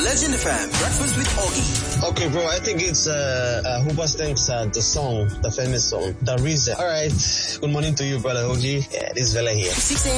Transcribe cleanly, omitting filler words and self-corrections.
Legend FM, Breakfast with Augie. Okay, bro, I think it's Hooba's Thanks, the song, the famous song, The Reason. Alright, good morning to you, brother Augie. Yeah, this is Vela here. 6 a.m.